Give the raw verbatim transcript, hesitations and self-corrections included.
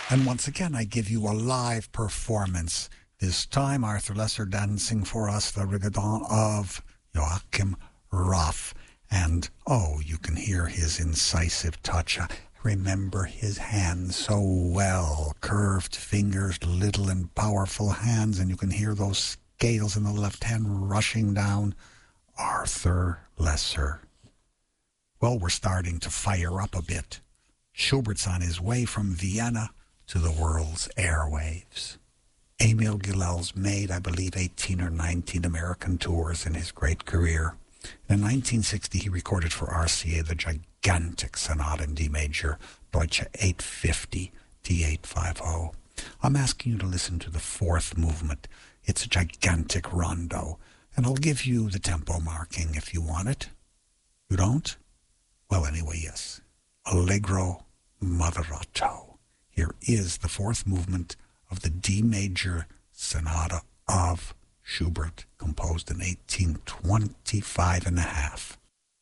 And once again, I give you a live performance. This time, Arthur Lesser dancing for us the rigodon of Joachim Roth. And, oh, you can hear his incisive touch. I remember his hands so well. Curved fingers, little and powerful hands, and you can hear those scales in the left hand rushing down. Arthur Lesser. Well, we're starting to fire up a bit. Schubert's on his way from Vienna to the world's airwaves. Emil Gilel's made, I believe, eighteen or nineteen American tours in his great career. In nineteen sixty, he recorded for R C A the gigantic sonata in D major, Deutsche eight fifty, D eight fifty. I'm asking you to listen to the fourth movement. It's a gigantic rondo, and I'll give you the tempo marking if you want it. You don't? Well, anyway, yes. Allegro moderato. Here is the fourth movement of the D major sonata of Schubert, composed in eighteen twenty-five and a half.